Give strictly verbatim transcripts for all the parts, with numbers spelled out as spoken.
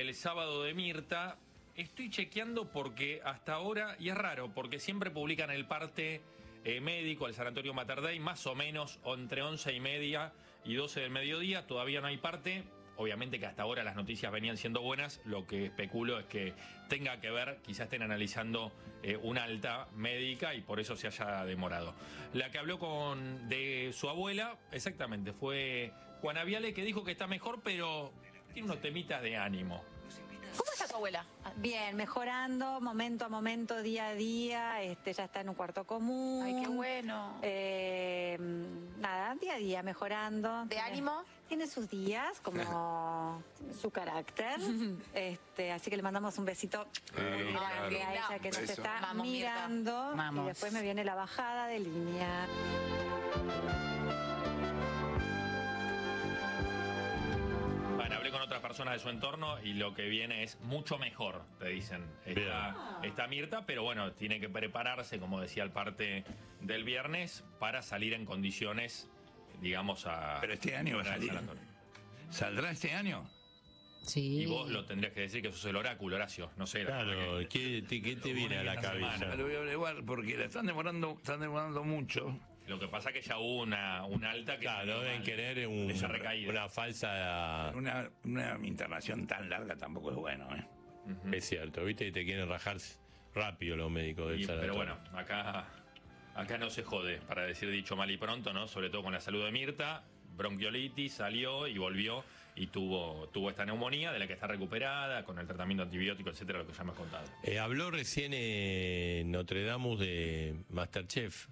el sábado de Mirta. Estoy chequeando porque hasta ahora, y es raro, porque siempre publican el parte eh, médico, el Sanatorio Mater Dei, más o menos entre once y media y doce del mediodía. Todavía no hay parte. Obviamente que hasta ahora las noticias venían siendo buenas. Lo que especulo es que tenga que ver, quizás estén analizando eh, una alta médica y por eso se haya demorado. La que habló con de su abuela, exactamente, fue Juana Viale, que dijo que está mejor, pero tiene unos temitas de ánimo. ¿Cómo está tu abuela? Bien, mejorando momento a momento, día a día. Este, ya está en un cuarto común. Ay, qué bueno. Eh, nada, día a día mejorando. ¿De tiene, ánimo? Tiene sus días, como su carácter. este, así que le mandamos un besito Ay, muy grande claro. a ella que nos Beso. está Vamos, Mirta. mirando. Vamos. Y después me viene la bajada de línea. Bueno, hablé con otras personas de su entorno y lo que viene es mucho mejor, te dicen. Está, está Mirta, pero bueno, tiene que prepararse, como decía el parte del viernes, para salir en condiciones, digamos, a... Pero este año va a salir. ¿Saldrá este año? Sí. Y vos lo tendrías que decir que sos el oráculo, Horacio. No sé. Claro, ¿qué te, qué te viene a la cabeza? Lo voy a averiguar porque la están demorando, están demorando mucho. Lo que pasa es que ya hubo una, una alta que... Claro, deben querer un, esa recaída. una falsa... Una, una internación tan larga tampoco es bueno, ¿eh? Ujú. Es cierto, viste que te quieren rajar rápido los médicos del Y- pero sanatorio. bueno, acá, acá no se jode, para decir dicho mal y pronto, ¿no? Sobre todo con la salud de Mirta. Bronquiolitis, salió y volvió y tuvo, tuvo esta neumonía de la que está recuperada, con el tratamiento antibiótico, etcétera, lo que ya me has contado. Eh, habló recién eh, Notre Dame de Masterchef.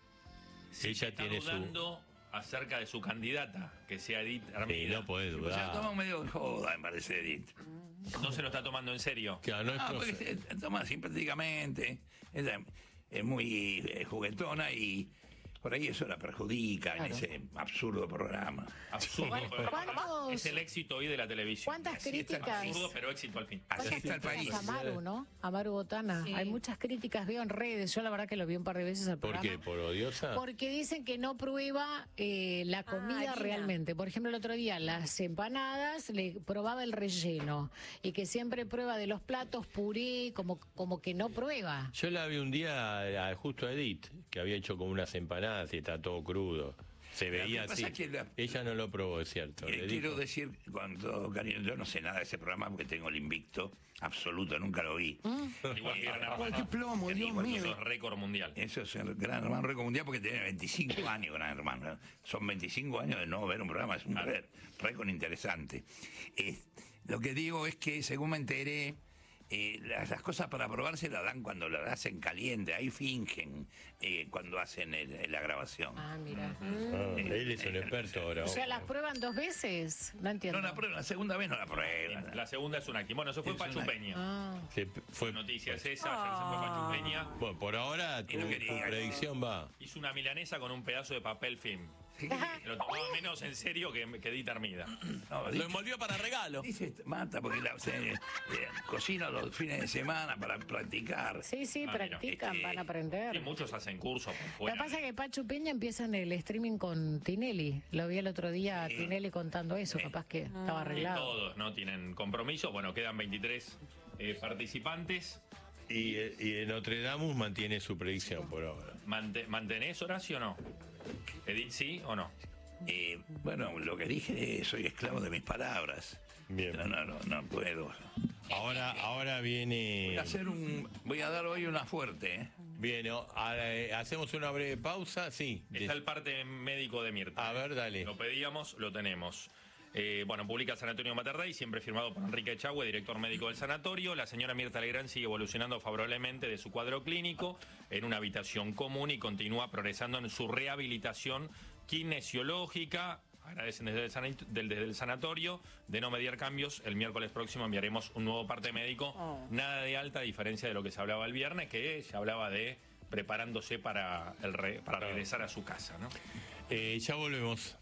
Sí, Ella está tiene su... dudando acerca de su candidata, que sea Edith Sí, Armida. no podés O sea, toma dudar. medio de joda, me parece, Edith. No se lo está tomando en serio. Claro, no es Ah, porque profe- se toma simpáticamente. Ella es muy eh, juguetona y por ahí eso la perjudica en ese absurdo programa. Absurdo. pero ¿Cuántos- Es el éxito hoy de la televisión. ¿Cuántas Así está, críticas? Absurdo, pero éxito al fin. Así está el país. Amaru, ¿no? Amaru Botana. Sí. Hay muchas críticas, veo en redes. Yo la verdad que lo vi un par de veces al ¿Por programa. qué? ¿Por odiosa? Porque dicen que no prueba eh, la comida harina. realmente. Por ejemplo, el otro día las empanadas le probaba el relleno y que siempre prueba de los platos puré, como, como que no prueba. Yo la vi un día a- justo a Edith, que había hecho como unas empanadas y está todo crudo. Se Lo que veía pasa así. es que la- Ella no lo probó, es cierto. Eh, le quiero dijo. decir, con todo cariño, yo no sé nada de ese programa porque tengo el invicto absoluto, nunca lo vi. Igual que Gran Ay, Hermano. qué plomo, Dios Igual que mío. eso es récord mundial. Eso es el Gran Hermano Récord Mundial porque tiene veinticinco años, Gran Hermano. Son veinticinco años de no ver un programa, es un Claro. re- récord interesante. Eh, lo que digo es que, según me enteré, eh, las, las cosas para probar se las dan cuando las hacen caliente, ahí fingen eh, cuando hacen el- la grabación. Ah, mira. Ah, él es un experto ahora. O sea, las prueban dos veces. No entiendo. No la prueban, la segunda vez no la prueban. La segunda es un acting. Bueno, eso fue Es Pachu una- Peña. Ah. Se fue, Noticias esa, ayer se fue Pachu Peña. Bueno, por ahora tu, Y no tu quería. predicción va. Hizo una milanesa con un pedazo de papel film. Lo tomaba menos en serio que, que Edith Armida. No, Lo dice- envolvió para regalo. Dice, mata porque la, se, eh, cocina los fines de semana para practicar. Sí, sí, Ah, mira, practican, este, van a aprender. Y muchos hacen cursos por Lo fuera. que pasa es que Pachu Peña empieza en el streaming con Tinelli. Lo vi el otro día a Sí. Tinelli contando eso, capaz que estaba Y arreglado. todos no tienen compromiso. Bueno, quedan veintitrés eh, participantes. Y, y en Notre Dame mantiene su predicción por ahora. Mante- ¿Mantenés, Horacio, o no? ¿Edith sí o no? Eh, bueno, lo que dije, soy esclavo de mis palabras. Bien. No, no, no, no puedo. Ahora, ahora Voy viene. a hacer un, voy a dar hoy una fuerte. ¿eh? Viene, ahora, eh, hacemos una breve pausa, sí. Está el parte médico de Mirta. A ver, dale. Lo pedíamos, lo tenemos. Eh, bueno, publica el Sanatorio Mater Dei, siempre firmado por Enrique Echagüe, director médico del sanatorio. La señora Mirta Legrand sigue evolucionando favorablemente de su cuadro clínico en una habitación común y continúa progresando en su rehabilitación kinesiológica. Agradecen desde el, sanit- del- desde el sanatorio de no mediar cambios. El miércoles próximo enviaremos un nuevo parte médico. Oh. Nada de alta, a diferencia de lo que se hablaba el viernes, que se hablaba de preparándose para, el re- para regresar a su casa, ¿no? Eh, ya volvemos.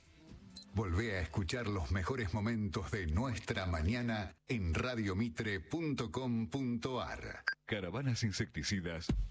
Volvé a escuchar los mejores momentos de nuestra mañana en radiomitre punto com punto ar. Caravanas Insecticidas